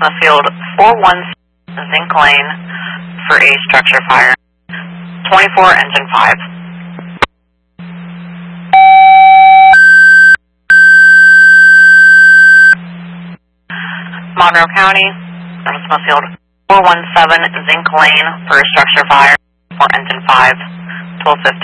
Smithfield 417 Zinc Lane for a structure fire. 24 engine 5. Monroe County, Smithfield 417 Zinc Lane for a structure fire. 4 engine 5. 1250.